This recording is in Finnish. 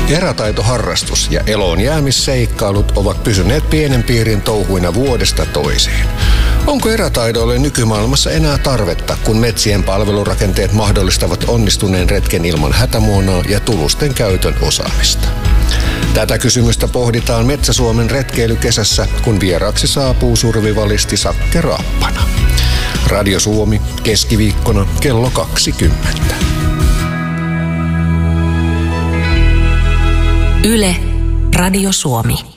Erätaitoharrastus ja eloon jäämisseikkailut ovat pysyneet pienen piirin touhuina vuodesta toiseen. Onko erätaidoille nykymaailmassa enää tarvetta, kun metsien palvelurakenteet mahdollistavat onnistuneen retken ilman hätämuonaa ja tulusten käytön osaamista? Tätä kysymystä pohditaan Metsä-Suomen retkeilykesässä, kun vieraaksi saapuu survivalisti Sakke Raappana. Radio Suomi, keskiviikkona kello 20. Yle, Radio Suomi.